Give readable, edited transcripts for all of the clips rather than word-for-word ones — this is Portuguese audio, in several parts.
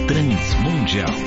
Transmundial.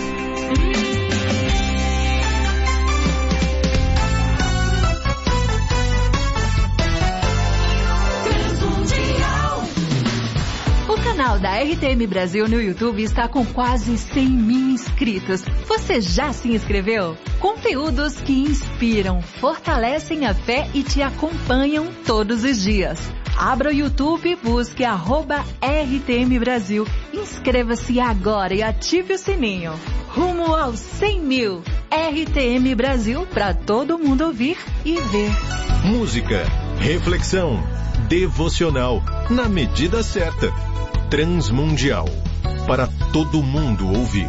O canal da RTM Brasil no YouTube está com quase 100 mil inscritos. Você já se inscreveu? Conteúdos que inspiram, fortalecem a fé e te acompanham todos os dias. Abra o YouTube e busque @RTM Brasil. Inscreva-se agora e ative o sininho. Rumo aos 100 mil. RTM Brasil para todo mundo ouvir e ver. Música, reflexão, devocional, na medida certa. Transmundial, para todo mundo ouvir.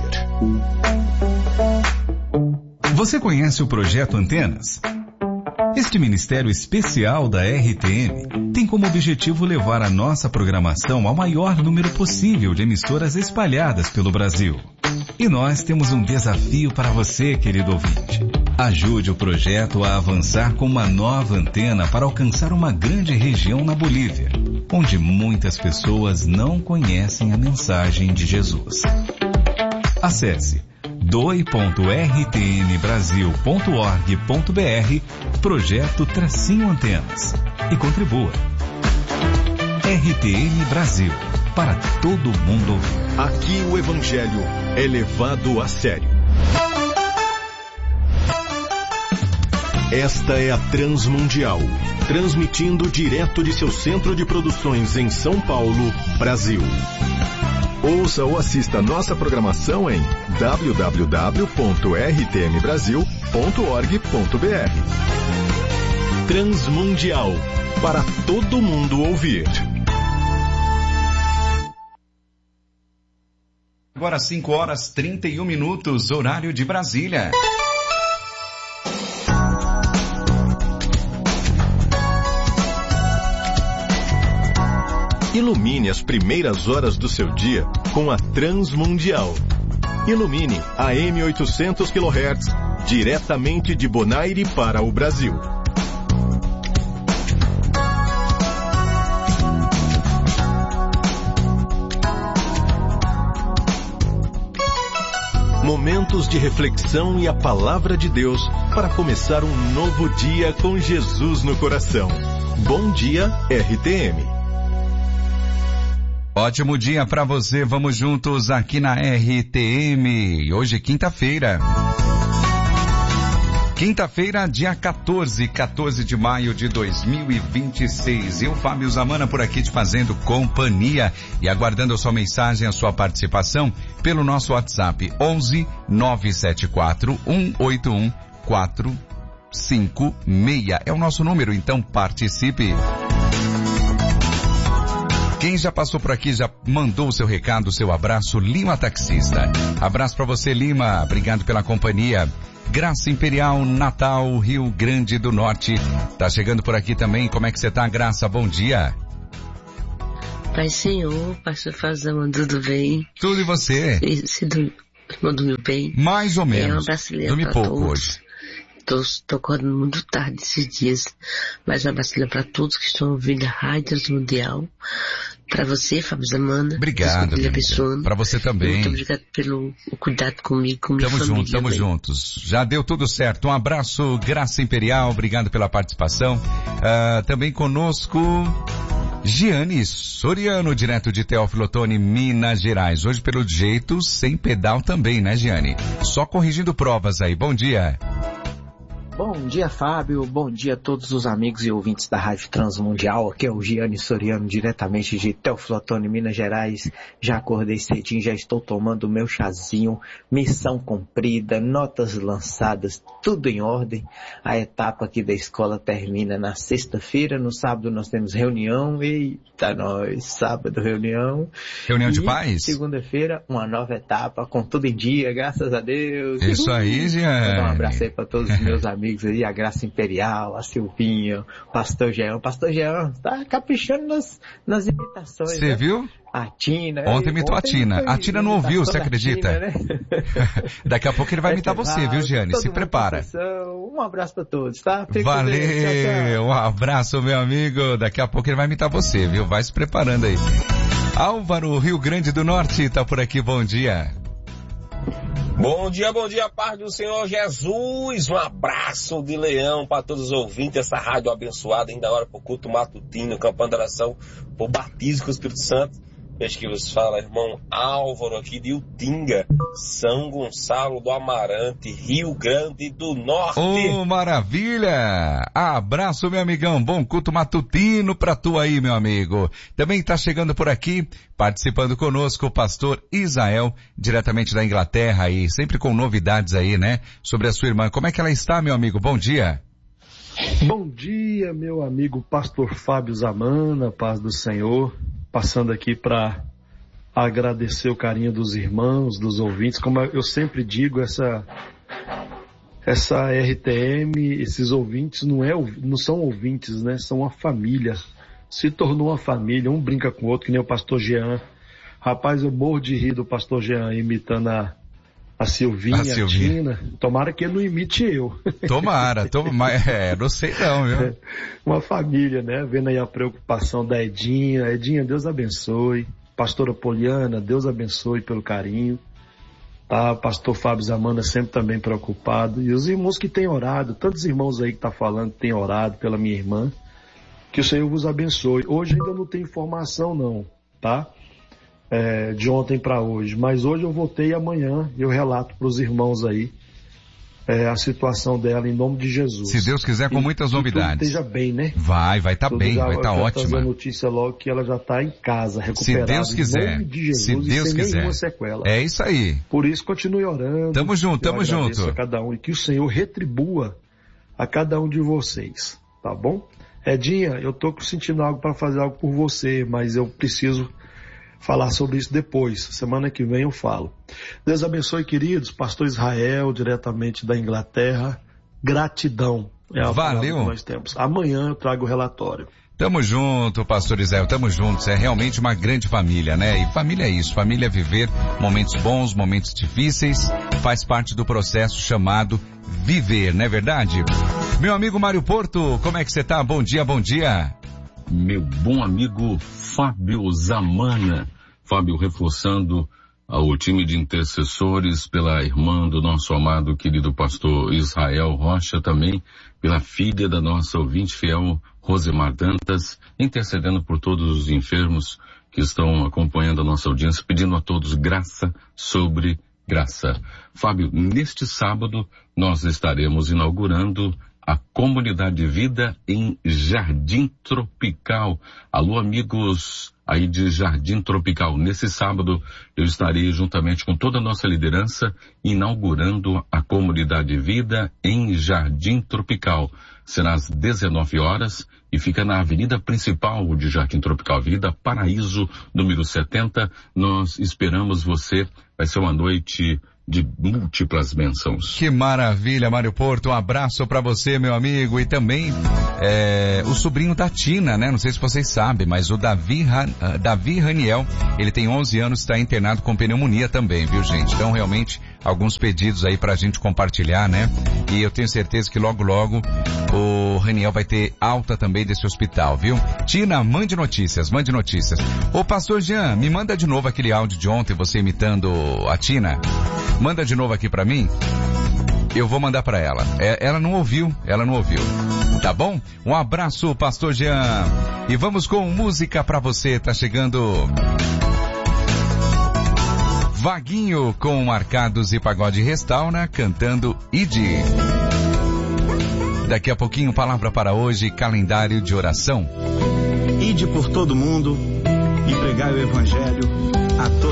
Você conhece o Projeto Antenas? Este ministério especial da RTM tem como objetivo levar a nossa programação ao maior número possível de emissoras espalhadas pelo Brasil. E nós temos um desafio para você, querido ouvinte. Ajude o projeto a avançar com uma nova antena para alcançar uma grande região na Bolívia, onde muitas pessoas não conhecem a mensagem de Jesus. Acesse doi.rtmbrasil.org.br Projeto-Antenas e contribua. RTM Brasil, para todo mundo ouvir. Aqui o Evangelho é levado a sério. Esta é a Transmundial, transmitindo direto de seu centro de produções em São Paulo, Brasil. Ouça ou assista nossa programação em www.rtmbrasil.org.br. Transmundial, para todo mundo ouvir. Agora 5h31, horário de Brasília. Ilumine as primeiras horas do seu dia com a Transmundial. Ilumine a AM 800 kHz, diretamente de Bonaire para o Brasil. Momentos de reflexão e a palavra de Deus para começar um novo dia com Jesus no coração. Bom dia, RTM. Ótimo dia para você, vamos juntos aqui na RTM. Hoje é quinta-feira. Quinta-feira, dia 14 de maio de 2026. Eu, Fábio Zamana, por aqui te fazendo companhia e aguardando a sua mensagem, a sua participação pelo nosso WhatsApp 11 974 181 456. É o nosso número, então participe. Quem já passou por aqui, já mandou o seu recado, o seu abraço, Lima Taxista. Abraço para você, Lima. Obrigado pela companhia. Graça Imperial, Natal, Rio Grande do Norte. Tá chegando por aqui também. Como é que você tá, Graça? Bom dia. Pai Senhor, pastor Fazão, tudo bem? Tudo e você? Você dormiu bem? Mais ou menos. Dormi pouco todos. Hoje. Estou acordando muito tarde esses dias, mas um abraço para todos que estão ouvindo a Rádio Transmundial. Para você, Fábio Zamana. Obrigado, para você também. Muito obrigado pelo cuidado comigo, com minha família. Tamo juntos. Já deu tudo certo. Um abraço, Graça Imperial, obrigado pela participação. Também conosco, Giane Soriano, direto de Teófilo Otoni, Minas Gerais. Hoje, pelo jeito, sem pedal também, né, Giane? Só corrigindo provas aí. Bom dia. Bom dia, Fábio. Bom dia a todos os amigos e ouvintes da Rádio Transmundial. Aqui é o Giane Soriano, diretamente de Teófilo Otoni, Minas Gerais. Já acordei cedinho, já estou tomando o meu chazinho. Missão cumprida, notas lançadas, tudo em ordem. A etapa aqui da escola termina na sexta-feira. No sábado nós temos reunião. Eita, nós! Sábado, reunião. Reunião de paz? Segunda-feira, uma nova etapa, com tudo em dia, graças a Deus. Isso aí, Giane. Vou dar um abraço aí para todos os meus amigos aí, a Graça Imperial, a Silvinha, o Pastor Jean. Pastor Jean tá caprichando nas imitações. Você, né? Viu? A Tina. Ontem imitou a Tina. A Tina não ouviu, você acredita? Tina, né? Daqui a pouco ele vai imitar você, viu, Giane? Se prepara. Um abraço pra todos, tá? Valeu! Um abraço, meu amigo. Daqui a pouco ele vai imitar você, viu? Vai se preparando aí. Álvaro, Rio Grande do Norte, tá por aqui, bom dia. Bom dia, paz do Senhor Jesus. Um abraço de leão para todos os ouvintes dessa rádio abençoada, ainda hora pro culto matutino, campanha de oração, por batismo com o Espírito Santo. Veja que vos fala, irmão Álvaro aqui de Utinga, São Gonçalo do Amarante, Rio Grande do Norte. Oh, maravilha! Abraço, meu amigão, bom culto matutino pra tu aí, meu amigo. Também tá chegando por aqui, participando conosco, o pastor Israel, diretamente da Inglaterra aí, sempre com novidades aí, né, sobre a sua irmã. Como é que ela está, meu amigo? Bom dia. Bom dia, meu amigo pastor Fábio Zamana, paz do Senhor. Passando aqui para agradecer o carinho dos irmãos, dos ouvintes. Como eu sempre digo, essa RTM, esses ouvintes não são ouvintes, né? São uma família. Se tornou uma família, um brinca com o outro, que nem o pastor Jean. Rapaz, eu morro de rir do pastor Jean imitando a Silvinha, a Tina. Tomara que ele não imite eu. Tomara, não sei não, viu? Uma família, né? Vendo aí a preocupação da Edinha. Edinha, Deus abençoe. Pastora Poliana, Deus abençoe pelo carinho. Tá? Pastor Fábio Zamana sempre também preocupado. E os irmãos que têm orado, tantos irmãos aí que tá falando que têm orado pela minha irmã. Que o Senhor vos abençoe. Hoje ainda não tem informação não, tá? De ontem para hoje, mas hoje eu voltei e amanhã eu relato para os irmãos aí a situação dela em nome de Jesus. Se Deus quiser, com muitas novidades. Esteja bem, né? Vai estar bem, vai estar ótima. A notícia logo que ela já está em casa, recuperada. Se Deus quiser. Em nome de Jesus, se Deus sem quiser. nenhuma sequela. É isso aí. Por isso continue orando. Tamo junto. A cada um e que o Senhor retribua a cada um de vocês, tá bom? Edinha, eu tô sentindo algo para fazer algo por você, mas eu preciso falar sobre isso depois. Semana que vem eu falo. Deus abençoe, queridos. Pastor Israel, diretamente da Inglaterra. Gratidão. É a Valeu. Que nós temos. Amanhã eu trago o relatório. Tamo junto, pastor Israel, tamo juntos. É realmente uma grande família, né? E família é isso. Família é viver momentos bons, momentos difíceis. Faz parte do processo chamado viver, não é verdade? Meu amigo Mário Porto, como é que você tá? Bom dia, bom dia. Meu bom amigo Fábio Zamana. Fábio, reforçando o time de intercessores pela irmã do nosso amado querido pastor Israel Rocha, também pela filha da nossa ouvinte fiel Rosemar Dantas, intercedendo por todos os enfermos que estão acompanhando a nossa audiência, pedindo a todos graça sobre graça. Fábio, neste sábado nós estaremos inaugurando a Comunidade de Vida em Jardim Tropical. Alô, amigos aí de Jardim Tropical. Nesse sábado eu estarei juntamente com toda a nossa liderança inaugurando a Comunidade de Vida em Jardim Tropical. Será às 19 horas e fica na avenida principal de Jardim Tropical, Avenida Paraíso, número 70. Nós esperamos você. Vai ser uma noite de múltiplas bênçãos. Que maravilha, Mário Porto, um abraço pra você, meu amigo, e também o sobrinho da Tina, né? Não sei se vocês sabem, mas o Davi Raniel, ele tem 11 anos, está internado com pneumonia também, viu, gente? Então, realmente, alguns pedidos aí pra gente compartilhar, né? E eu tenho certeza que logo, logo, o Raniel vai ter alta também desse hospital, viu? Tina, mande notícias. Ô, pastor Jean, me manda de novo aquele áudio de ontem, você imitando a Tina. Manda de novo aqui pra mim. Eu vou mandar pra ela. Ela não ouviu. Tá bom? Um abraço, pastor Jean. E vamos com música pra você. Tá chegando Vaguinho com Marcados e Pagode Restaura cantando Ide. Daqui a pouquinho, palavra para hoje, calendário de oração. Ide por todo mundo e pregai o evangelho a todos.